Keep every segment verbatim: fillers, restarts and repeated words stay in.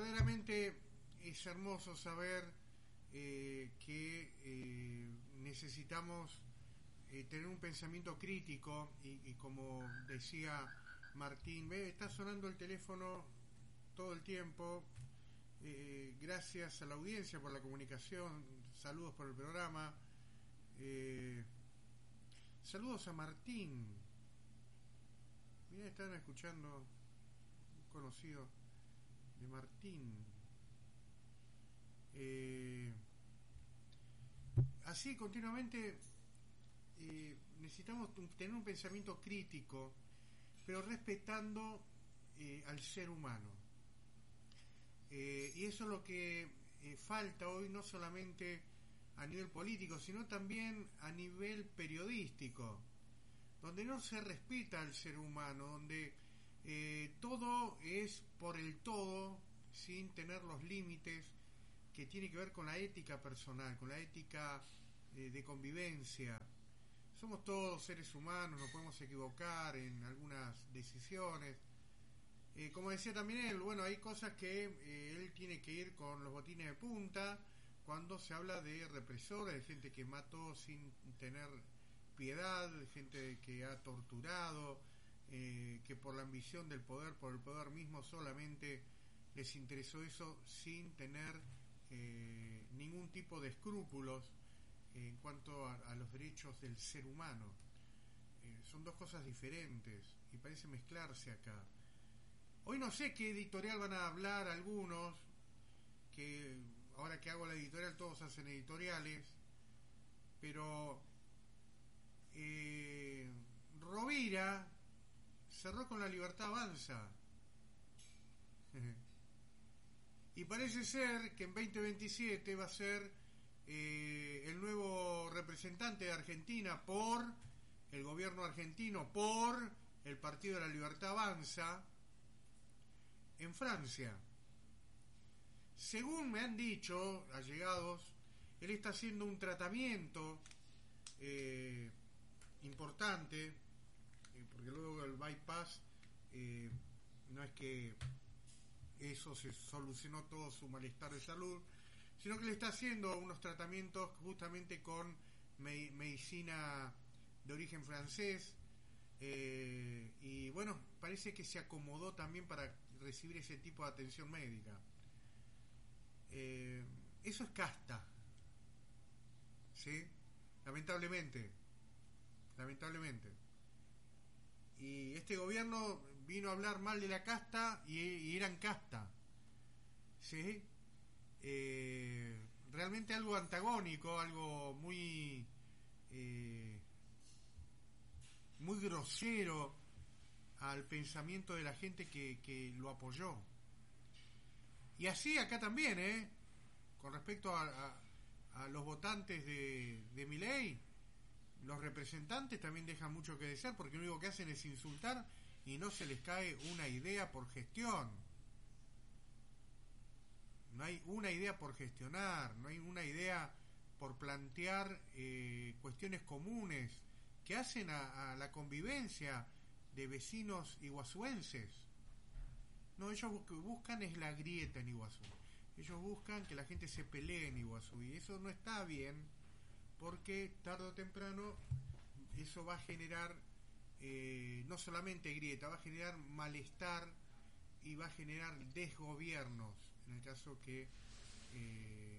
verdaderamente es hermoso saber eh, que eh, necesitamos eh, tener un pensamiento crítico y, y como decía Martín, ve, está sonando el teléfono todo el tiempo. Eh, gracias a la audiencia por la comunicación, saludos por el programa. Eh, saludos a Martín. Mira, están escuchando un conocido de Martín. Eh, así continuamente eh, necesitamos tener un pensamiento crítico, pero respetando eh, al ser humano. Eh, y eso es lo que eh, falta hoy, no solamente a nivel político, sino también a nivel periodístico, donde no se respeta al ser humano, donde eh, todo es por el todo, sin tener los límites que tiene que ver con la ética personal, con la ética eh, de convivencia. Somos todos seres humanos, nos podemos equivocar en algunas decisiones. Eh, como decía también él, bueno, hay cosas que eh, él tiene que ir con los botines de punta cuando se habla de represores, de gente que mató sin tener piedad, de gente que ha torturado, eh, que por la ambición del poder, por el poder mismo solamente les interesó eso sin tener eh, ningún tipo de escrúpulos eh, en cuanto a, a los derechos del ser humano. Eh, son dos cosas diferentes y parece mezclarse acá. Hoy no sé qué editorial van a hablar algunos, que ahora que hago la editorial todos hacen editoriales, pero eh, Rovira cerró con La Libertad Avanza. Y parece ser que en veinte veintisiete va a ser eh, el nuevo representante de Argentina por el gobierno argentino, por el Partido de la Libertad Avanza, en Francia. Según me han dicho allegados, él está haciendo un tratamiento eh, importante, eh, porque luego el bypass eh, no es que eso se solucionó todo su malestar de salud, sino que le está haciendo unos tratamientos justamente con me- medicina de origen francés. Eh, y bueno, parece que se acomodó también para recibir ese tipo de atención médica. Eh, eso es casta, ¿sí? Lamentablemente, lamentablemente. Y este gobierno vino a hablar mal de la casta y, y eran casta, ¿sí? Eh, realmente algo antagónico, algo muy eh, muy grosero al pensamiento de la gente que, que lo apoyó. Y así acá también, ¿eh? Con respecto a, a, a los votantes de, de Milei, los representantes también dejan mucho que desear, porque lo único que hacen es insultar y no se les cae una idea por gestión. No hay una idea por gestionar, no hay una idea por plantear eh, cuestiones comunes que hacen a, a la convivencia de vecinos iguazuenses. No, ellos lo que buscan es la grieta en Iguazú. Ellos buscan que la gente se pelee en Iguazú, y eso no está bien, porque tarde o temprano eso va a generar eh, no solamente grieta, va a generar malestar y va a generar desgobiernos en el caso que eh,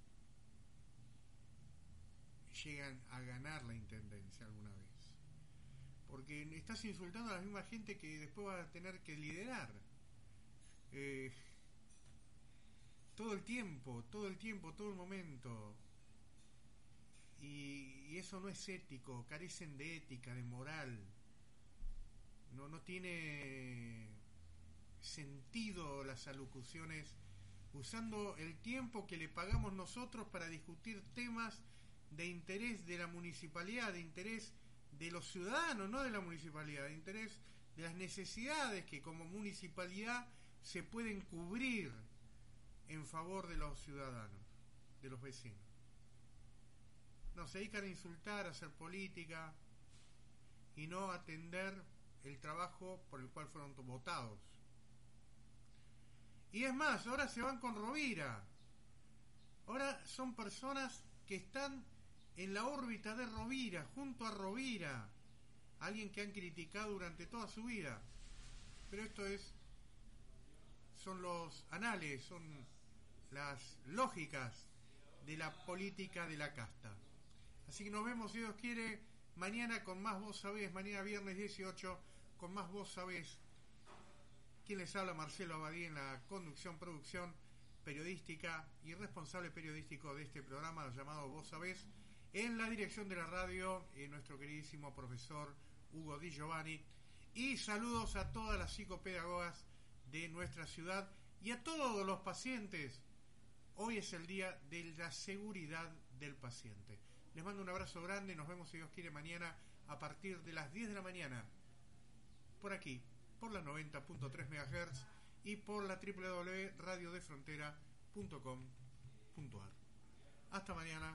llegan a ganar la intendencia alguna vez, porque estás insultando a la misma gente que después va a tener que liderar eh, todo el tiempo, todo el tiempo, todo el momento. Y, y eso no es ético, carecen de ética, de moral. No, no tiene sentido las alocuciones usando el tiempo que le pagamos nosotros para discutir temas de interés de la municipalidad, de interés de los ciudadanos, no de la municipalidad, de interés de las necesidades que como municipalidad se pueden cubrir en favor de los ciudadanos, de los vecinos. No, se dedican a insultar, a hacer política y no a atender el trabajo por el cual fueron votados. Y es más, ahora se van con Rovira. Ahora son personas que están en la órbita de Rovira, junto a Rovira, alguien que han criticado durante toda su vida. Pero esto es, son los anales, son las lógicas de la política de la casta. Así que nos vemos, si Dios quiere, mañana con más Vos Sabés, mañana viernes dieciocho, con más Vos Sabés. Quien les habla, Marcelo Abadí, en la conducción, producción periodística y responsable periodístico de este programa llamado Vos Sabés. En la dirección de la radio, eh, nuestro queridísimo profesor Hugo Di Giovanni. Y saludos a todas las psicopedagogas de nuestra ciudad y a todos los pacientes. Hoy es el día de la seguridad del paciente. Les mando un abrazo grande. Nos vemos, si Dios quiere, mañana a partir de las diez de la mañana. Por aquí, por la noventa punto tres megahertz y por la doble u doble u doble u punto radio de frontera punto com punto a r. Hasta mañana.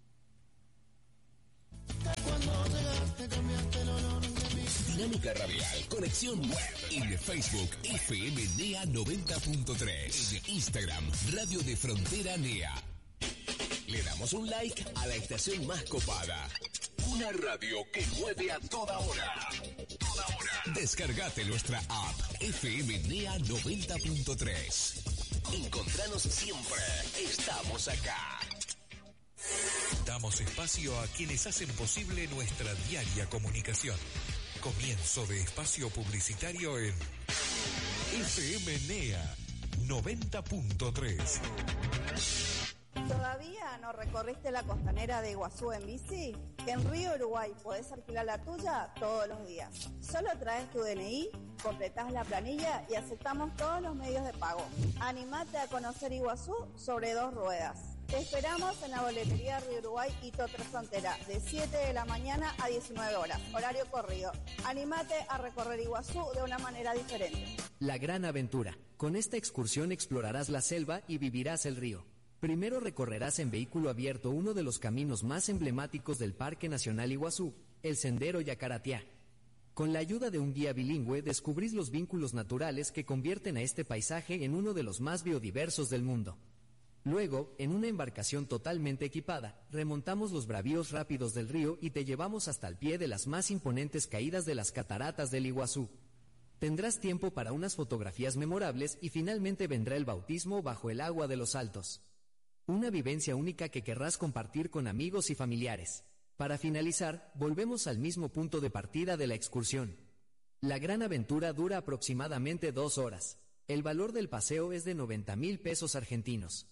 Dinámica Radial, conexión web en Facebook F M N E A noventa punto tres, en Instagram Radio de Frontera N E A. Le damos un like a la estación más copada. Una radio que mueve a toda hora. Toda hora. Descargate nuestra app F M N E A noventa punto tres. Encontranos siempre. Estamos acá. Damos espacio a quienes hacen posible nuestra diaria comunicación. Comienzo de espacio publicitario en F M N E A noventa punto tres. ¿Todavía no recorriste la costanera de Iguazú en bici? En Río Uruguay podés alquilar la tuya todos los días. Solo traes tu D N I, completás la planilla y aceptamos todos los medios de pago. Animate a conocer Iguazú sobre dos ruedas. Te esperamos en la boletería Río Uruguay y Totra Frontera, de siete de la mañana a diecinueve horas, horario corrido. Animate a recorrer Iguazú de una manera diferente. La gran aventura. Con esta excursión explorarás la selva y vivirás el río. Primero recorrerás en vehículo abierto uno de los caminos más emblemáticos del Parque Nacional Iguazú, el Sendero Yacaratiá. Con la ayuda de un guía bilingüe descubrís los vínculos naturales que convierten a este paisaje en uno de los más biodiversos del mundo. Luego, en una embarcación totalmente equipada, remontamos los bravíos rápidos del río y te llevamos hasta el pie de las más imponentes caídas de las cataratas del Iguazú. Tendrás tiempo para unas fotografías memorables y finalmente vendrá el bautismo bajo el agua de los Altos. Una vivencia única que querrás compartir con amigos y familiares. Para finalizar, volvemos al mismo punto de partida de la excursión. La gran aventura dura aproximadamente dos horas. El valor del paseo es de noventa mil pesos argentinos.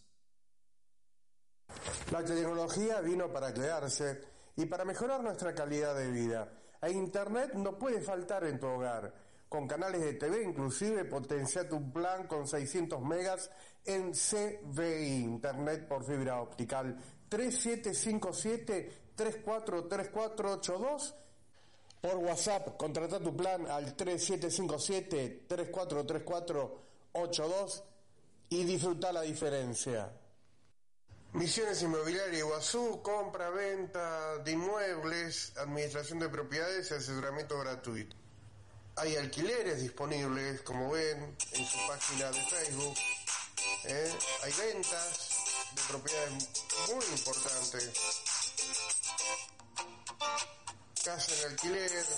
La tecnología vino para quedarse y para mejorar nuestra calidad de vida. E Internet no puede faltar en tu hogar. Con canales de T V inclusive potencia tu plan con seiscientos megas en C V I, Internet por fibra optical. tres siete cinco siete, tres cuatro tres cuatro ocho dos. Por WhatsApp, contrata tu plan al tres siete cinco siete, tres cuatro tres cuatro ocho dos y disfruta la diferencia. Misiones Inmobiliaria Iguazú, compra, venta de inmuebles, administración de propiedades y asesoramiento gratuito. Hay alquileres disponibles, como ven, en su página de Facebook. ¿eh? Hay ventas de propiedades muy importantes. Casa en alquiler,